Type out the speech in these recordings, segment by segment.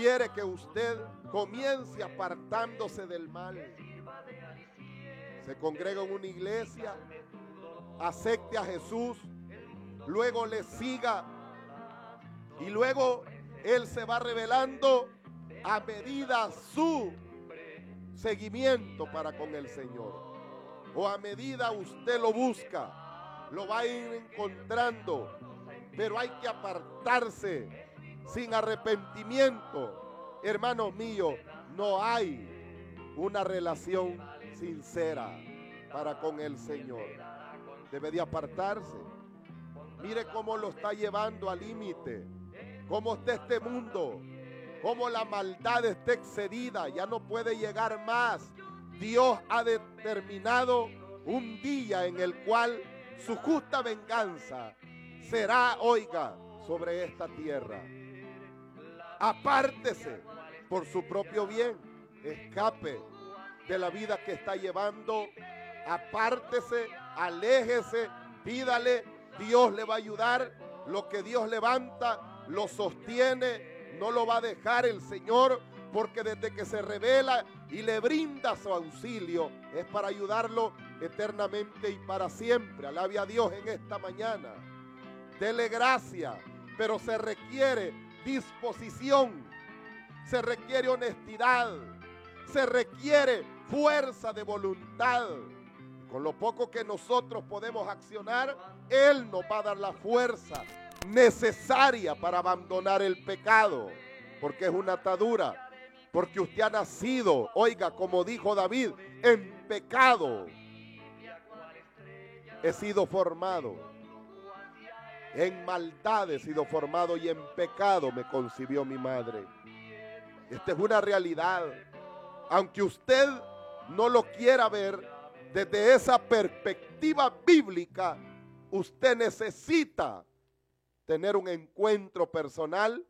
quiere que usted comience apartándose del mal. Se congrega en una iglesia, acepte a Jesús, luego le siga y luego Él se va revelando a medida su seguimiento para con el Señor. O a medida usted lo busca, lo va a ir encontrando, pero hay que apartarse sin arrepentimiento. Hermanos míos, no hay una relación sincera para con el Señor. Debe de apartarse. Mire cómo lo está llevando al límite, cómo está este mundo, cómo la maldad está excedida, ya no puede llegar más. Dios ha determinado un día en el cual su justa venganza será, oiga, sobre esta tierra. Apártese por su propio bien, escape de la vida que está llevando, apártese, aléjese, pídale, Dios le va a ayudar. Lo que Dios levanta, lo sostiene, no lo va a dejar el Señor, porque desde que se revela y le brinda su auxilio, es para ayudarlo eternamente y para siempre. Alabe a Dios en esta mañana. Dele gracia, pero se requiere disposición, se requiere honestidad, se requiere fuerza de voluntad. Con lo poco que nosotros podemos accionar, Él nos va a dar la fuerza necesaria para abandonar el pecado, porque es una atadura, porque usted ha nacido, oiga, como dijo David, en pecado. He sido formado, en maldad he sido formado y en pecado me concibió mi madre. Esta es una realidad. Aunque usted no lo quiera ver desde esa perspectiva bíblica, usted necesita tener un encuentro personal,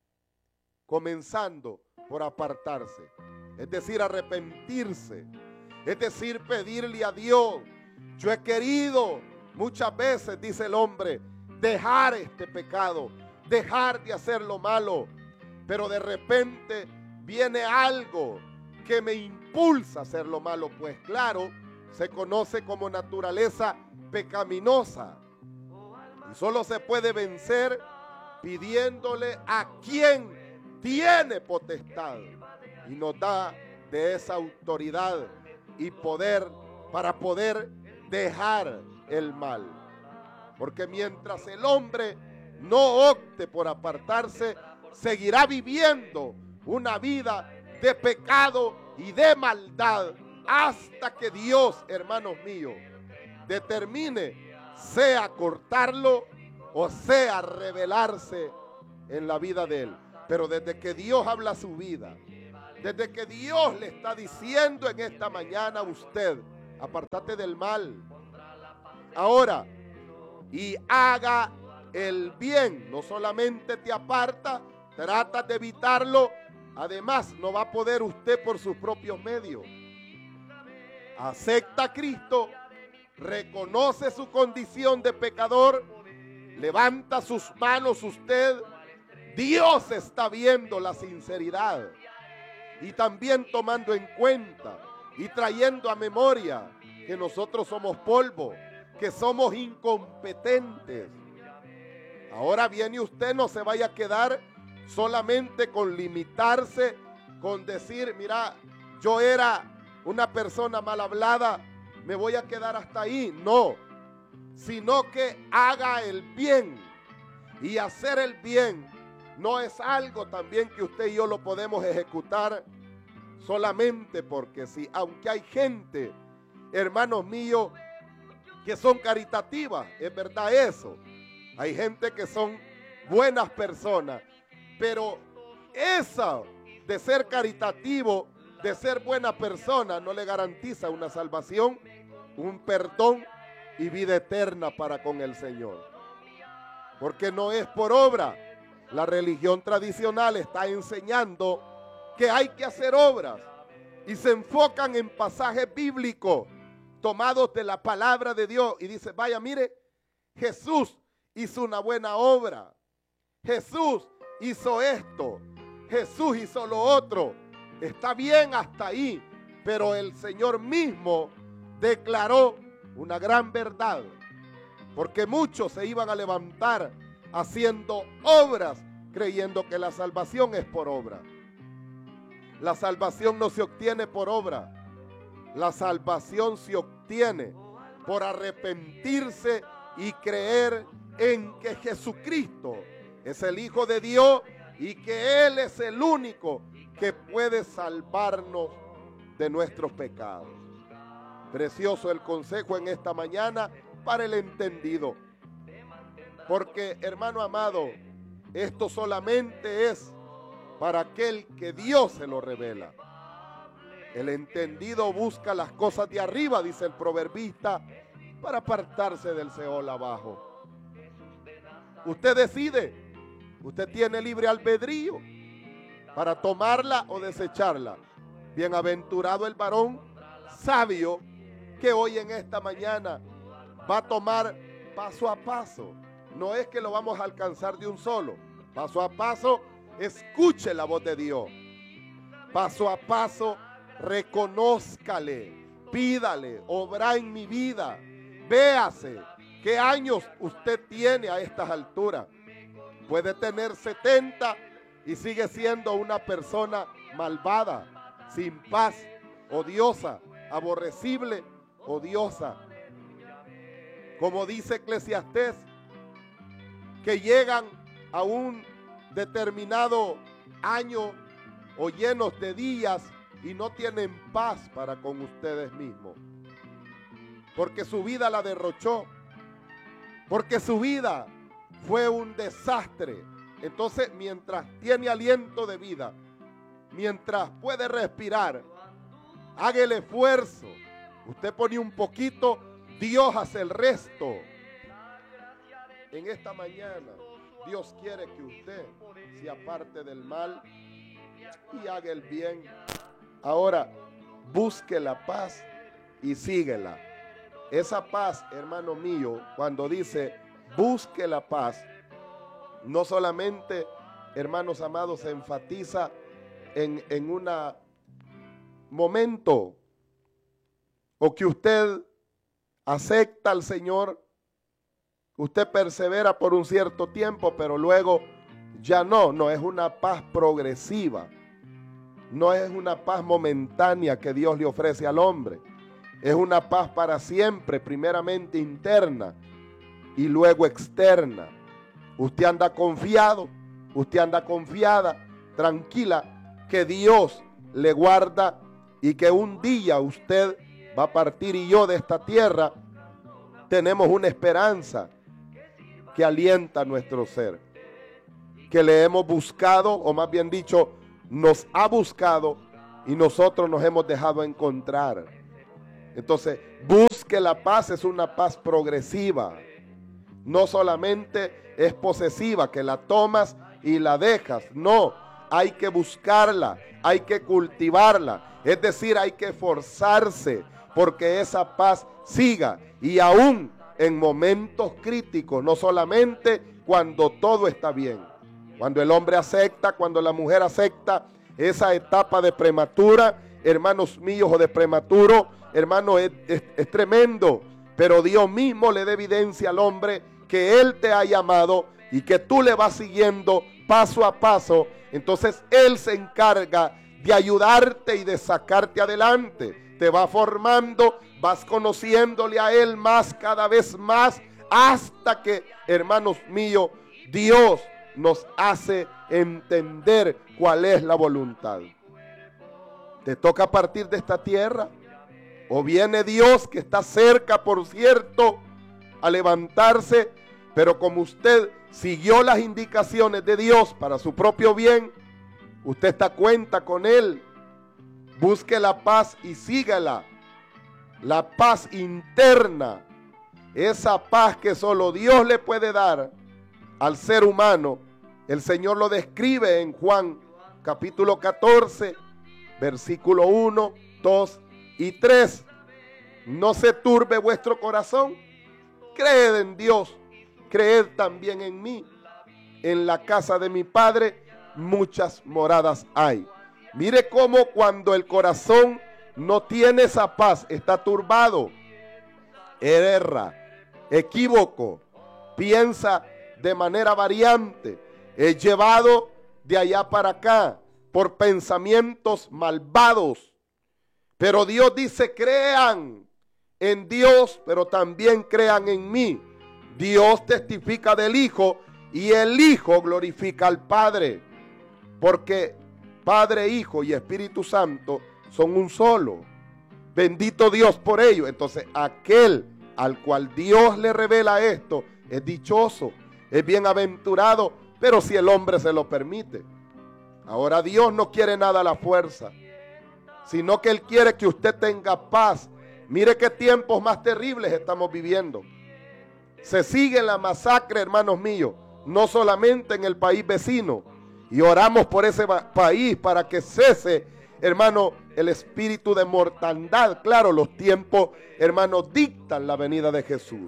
comenzando por apartarse, es decir, arrepentirse, es decir, pedirle a Dios. Yo he querido muchas veces, dice el hombre, dejar este pecado, dejar de hacer lo malo, pero de repente viene algo que me impulsa a hacer lo malo, pues claro, se conoce como naturaleza pecaminosa y solo se puede vencer pidiéndole a quien tiene potestad y nos da de esa autoridad y poder para poder dejar el mal. Porque mientras el hombre no opte por apartarse, seguirá viviendo una vida de pecado y de maldad hasta que Dios, hermanos míos, determine sea cortarlo o sea revelarse en la vida de él. Pero desde que Dios habla su vida, desde que Dios le está diciendo en esta mañana a usted, apártate del mal ahora y haga el bien, no solamente te aparta, trata de evitarlo, además no va a poder usted por sus propios medios. Acepta a Cristo, reconoce su condición de pecador, levanta sus manos usted. Dios está viendo la sinceridad y también tomando en cuenta y trayendo a memoria que nosotros somos polvo, que somos incompetentes. Ahora viene usted, no se vaya a quedar solamente con limitarse, con decir, mira, yo era una persona mal hablada, me voy a quedar hasta ahí. No, sino que haga el bien. Y hacer el bien no es algo también que usted y yo lo podemos ejecutar solamente porque sí. Aunque hay gente, hermanos míos, que son caritativas, es verdad eso. Hay gente que son buenas personas, pero esa de ser caritativo, de ser buena persona, no le garantiza una salvación, un perdón y vida eterna para con el Señor. Porque no es por obra. La religión tradicional está enseñando que hay que hacer obras y se enfocan en pasajes bíblicos tomados de la palabra de Dios y dice, vaya, mire, Jesús hizo una buena obra, Jesús hizo esto, Jesús hizo lo otro. Está bien hasta ahí, pero el Señor mismo declaró una gran verdad, porque muchos se iban a levantar haciendo obras, creyendo que la salvación es por obra. La salvación no se obtiene por obra. La salvación se obtiene por arrepentirse y creer en que Jesucristo es el Hijo de Dios y que Él es el único que puede salvarnos de nuestros pecados. Precioso el consejo en esta mañana para el entendido. Porque, hermano amado, esto solamente es para aquel que Dios se lo revela. El entendido busca las cosas de arriba, dice el proverbista, para apartarse del Seol abajo. Usted decide, usted tiene libre albedrío para tomarla o desecharla. Bienaventurado el varón sabio que hoy en esta mañana va a tomar paso a paso. No es que lo vamos a alcanzar de un solo. Paso a paso, escuche la voz de Dios. Paso a paso, reconózcale, pídale, obra en mi vida. Véase qué años usted tiene a estas alturas. Puede tener 70 y sigue siendo una persona malvada, sin paz, odiosa, aborrecible, odiosa. Como dice Eclesiastés, que llegan a un determinado año o llenos de días y no tienen paz para con ustedes mismos, porque su vida la derrochó, porque su vida fue un desastre. Entonces, mientras tiene aliento de vida, mientras puede respirar, haga el esfuerzo. Usted pone un poquito, Dios hace el resto. En esta mañana, Dios quiere que usted se aparte del mal y haga el bien. Ahora, busque la paz y síguela. Esa paz, hermano mío, cuando dice busque la paz, no solamente, hermanos amados, se enfatiza en un momento o que usted acepta al Señor, usted persevera por un cierto tiempo, pero luego ya no es una paz progresiva, no es una paz momentánea que Dios le ofrece al hombre, es una paz para siempre, primeramente interna y luego externa. Usted anda confiado, usted anda confiada, tranquila, que Dios le guarda y que un día usted va a partir y yo de esta tierra tenemos una esperanza que alienta nuestro ser, que le hemos buscado, o más bien dicho, nos ha buscado y nosotros nos hemos dejado encontrar. Entonces, busque la paz, es una paz progresiva. No solamente es posesiva, que la tomas y la dejas. No, hay que buscarla, hay que cultivarla. Es decir, hay que esforzarse porque esa paz siga. Y aún en momentos críticos, no solamente cuando todo está bien. Cuando el hombre acepta, cuando la mujer acepta esa etapa de prematura, hermanos míos, o de prematuro, hermano, es tremendo. Pero Dios mismo le da evidencia al hombre que Él te ha llamado y que tú le vas siguiendo paso a paso. Entonces Él se encarga de ayudarte y de sacarte adelante. Te va formando, vas conociéndole a Él más, cada vez más, hasta que, hermanos míos, Dios nos hace entender cuál es la voluntad. Te toca partir de esta tierra, o viene Dios, que está cerca, por cierto, a levantarse, pero como usted siguió las indicaciones de Dios para su propio bien, usted está cuenta con Él. Busque la paz y sígala. La paz interna, esa paz que solo Dios le puede dar al ser humano. El Señor lo describe en Juan capítulo 14, versículo 1, 2 y 3. No se turbe vuestro corazón. Creed en Dios, creed también en mí. En la casa de mi Padre muchas moradas hay. Mire cómo cuando el corazón no tiene esa paz, está turbado, erra, equívoco, piensa de manera variante, es llevado de allá para acá por pensamientos malvados. Pero Dios dice, crean en Dios, pero también crean en mí. Dios testifica del Hijo y el Hijo glorifica al Padre, porque Padre, Hijo y Espíritu Santo son un solo. Bendito Dios por ello. Entonces aquel al cual Dios le revela esto es dichoso, es bienaventurado, pero si el hombre se lo permite. Ahora Dios no quiere nada a la fuerza, sino que Él quiere que usted tenga paz. Mire qué tiempos más terribles estamos viviendo. Se sigue la masacre, hermanos míos, no solamente en el país vecino, y oramos por ese país para que cese, hermano, el espíritu de mortandad. Claro, los tiempos, hermanos, dictan la venida de Jesús,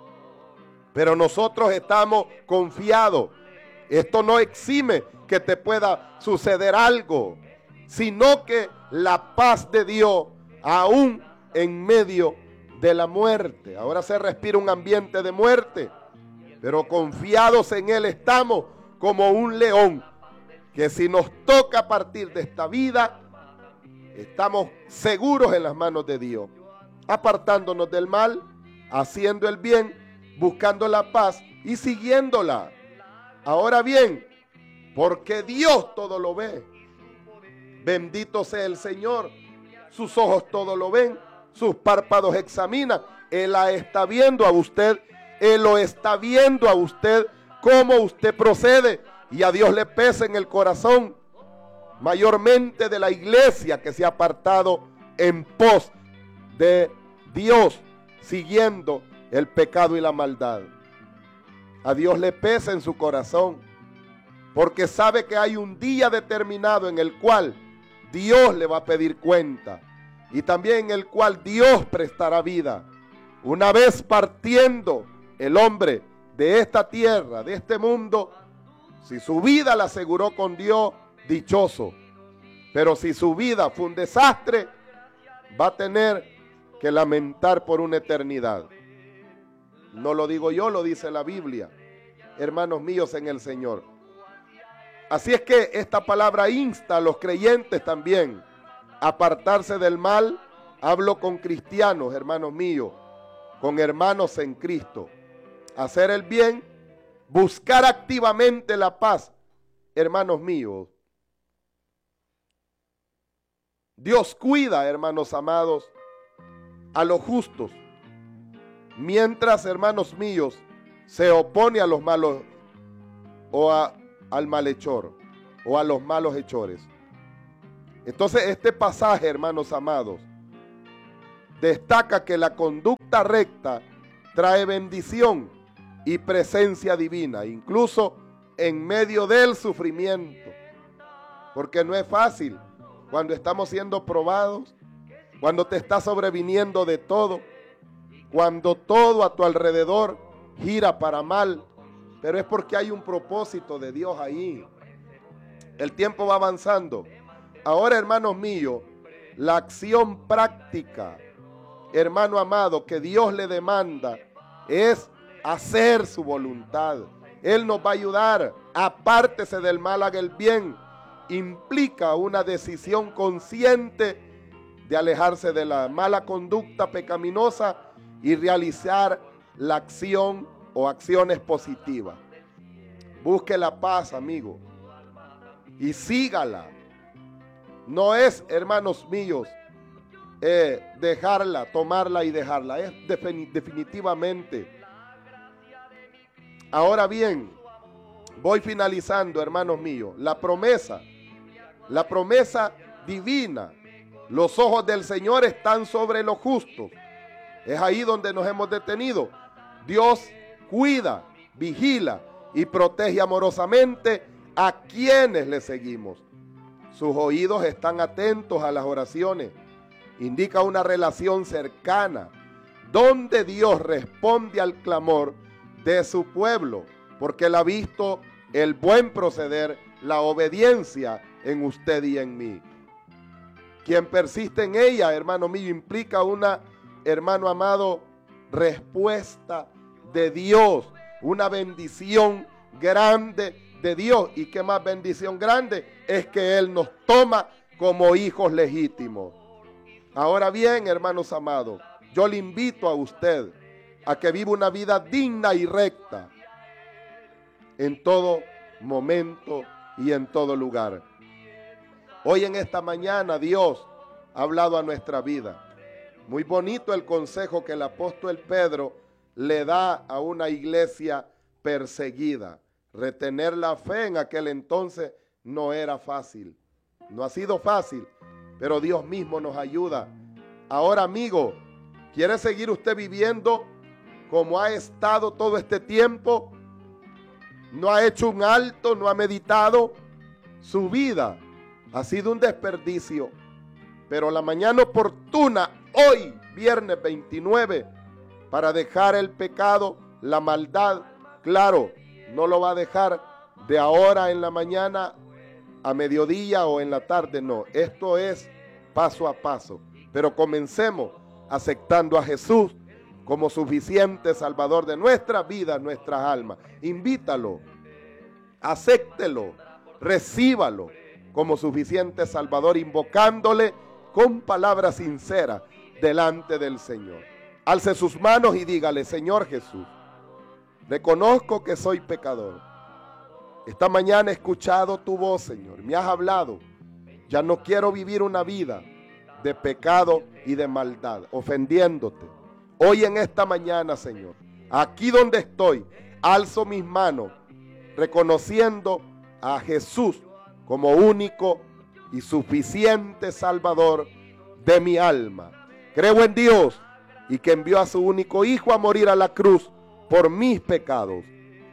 pero nosotros estamos confiados. Esto no exime que te pueda suceder algo, sino que la paz de Dios, aún en medio de la muerte. Ahora se respira un ambiente de muerte, pero confiados en Él estamos como un león, que si nos toca partir de esta vida, estamos seguros en las manos de Dios, apartándonos del mal, haciendo el bien, buscando la paz y siguiéndola. Ahora bien, porque Dios todo lo ve. Bendito sea el Señor. Sus ojos todo lo ven, sus párpados examinan. Él la está viendo a usted, Él lo está viendo a usted, cómo usted procede, y a Dios le pesa en el corazón, mayormente de la iglesia que se ha apartado en pos de Dios, siguiendo el pecado y la maldad. A Dios le pesa en su corazón, porque sabe que hay un día determinado en el cual Dios le va a pedir cuenta, y también en el cual Dios prestará vida. Una vez partiendo el hombre de esta tierra, de este mundo, si su vida la aseguró con Dios, dichoso. Pero si su vida fue un desastre, va a tener que lamentar por una eternidad. No lo digo yo, lo dice la Biblia, hermanos míos en el Señor. Así es que esta palabra insta a los creyentes también a apartarse del mal. Hablo con cristianos, hermanos míos, con hermanos en Cristo. Hacer el bien, buscar activamente la paz, hermanos míos. Dios cuida, hermanos amados, a los justos, mientras, hermanos míos, se opone a los malos o al malhechor o a los malos hechores. Entonces este pasaje, hermanos amados, destaca que la conducta recta trae bendición y presencia divina, incluso en medio del sufrimiento, porque no es fácil cuando estamos siendo probados, cuando te está sobreviniendo de todo, cuando todo a tu alrededor gira para mal, pero es porque hay un propósito de Dios ahí. El tiempo va avanzando. Ahora, hermanos míos, la acción práctica, hermano amado, que Dios le demanda es hacer su voluntad. Él nos va a ayudar. Apártese del mal, haga el bien. Implica una decisión consciente de alejarse de la mala conducta pecaminosa y realizar la acción o acciones positivas. Busque la paz, amigo, y sígala. No es, hermanos míos, dejarla, tomarla y dejarla. Es definitivamente. Ahora bien, voy finalizando, hermanos míos. La promesa divina. Los ojos del Señor están sobre los justos. Es ahí donde nos hemos detenido. Dios cuida, vigila y protege amorosamente a quienes le seguimos. Sus oídos están atentos a las oraciones. Indica una relación cercana, donde Dios responde al clamor de su pueblo, porque Él ha visto el buen proceder la obediencia en usted y en mí. Quien persiste en ella, hermano mío, implica una, hermano amado, respuesta de Dios, una bendición grande de Dios. ¿Y qué más bendición grande? Es que Él nos toma como hijos legítimos. Ahora bien, hermanos amados, yo le invito a usted a que viva una vida digna y recta en todo momento y en todo lugar. Hoy en esta mañana Dios ha hablado a nuestra vida. Muy bonito el consejo que el apóstol Pedro le da a una iglesia perseguida. Retener la fe en aquel entonces no era fácil. No ha sido fácil, pero Dios mismo nos ayuda. Ahora, amigo, ¿quiere seguir usted viviendo como ha estado todo este tiempo? ¿No ha hecho un alto? ¿No ha meditado? Su vida ha sido un desperdicio. Pero la mañana oportuna, hoy, viernes 29, para dejar el pecado, la maldad, claro, no lo va a dejar de ahora en la mañana a mediodía o en la tarde, no. Esto es paso a paso. Pero comencemos aceptando a Jesús como suficiente Salvador de nuestra vida, nuestras almas. Invítalo, acéptelo, recíbalo como suficiente Salvador, invocándole con palabras sinceras delante del Señor. Alce sus manos y dígale: Señor Jesús, reconozco que soy pecador. Esta mañana he escuchado tu voz, Señor, me has hablado. Ya no quiero vivir una vida de pecado y de maldad, ofendiéndote. Hoy en esta mañana, Señor, aquí donde estoy, alzo mis manos, reconociendo a Jesús como único y suficiente Salvador de mi alma. Creo en Dios y que envió a su único Hijo a morir a la cruz por mis pecados.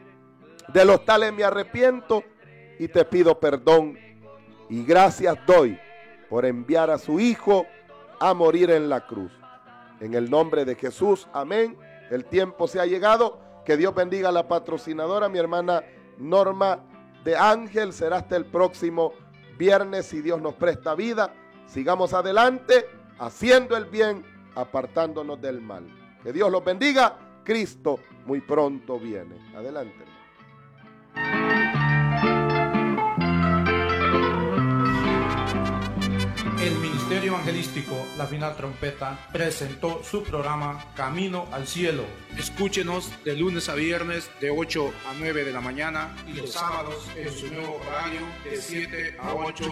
De los tales me arrepiento y te pido perdón y gracias doy por enviar a su Hijo a morir en la cruz. En el nombre de Jesús, amén. El tiempo se ha llegado. Que Dios bendiga a la patrocinadora, mi hermana Norma de Ángel. Será hasta el próximo viernes, si Dios nos presta vida. Sigamos adelante, haciendo el bien, apartándonos del mal. Que Dios los bendiga. Cristo muy pronto viene. Adelante. El Ministerio Evangelístico La Final Trompeta presentó su programa Camino al Cielo. Escúchenos de lunes a viernes de 8 a 9 de la mañana Y los sábados en su nuevo horario de 7 a 8